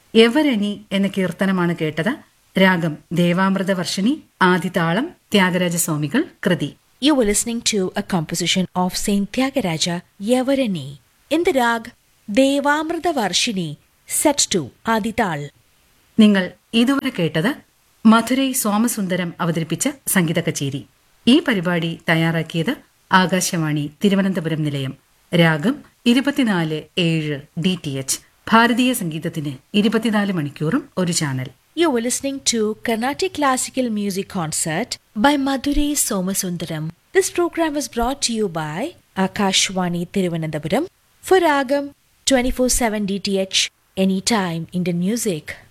യവരണി എന്ന കീർത്തനമാണ് കേട്ടത്. രാഗം ദേവാമൃത വർഷിണി, ആദിതാളം ത്യാഗരാജസ്വാമികൾ കൃതി. You were listening to a composition of Saint Tyagaraja Yavarani in the rag Devamrita Varshini set to Adital. നിങ്ങൾ ഇതുവരെ കേട്ടത് മധുരൈ സോമസുന്ദരം അവതരിപ്പിച്ച സംഗീത കച്ചേരി. ഈ പരിപാടി തയ്യാറാക്കിയത് ആകാശവാണി തിരുവനന്തപുരം നിലയം. രാഗം 24/7 DTH. ഭാരതീയ സംഗീതത്തിന് 24 മണിക്കൂറും ഒരു channel. You were listening to Carnatic Classical Music Concert by Madurai Somasundaram. This program was brought to you by Akashwani Thiruvananthapuram for Ragam 24/7 DTH, anytime Indian music.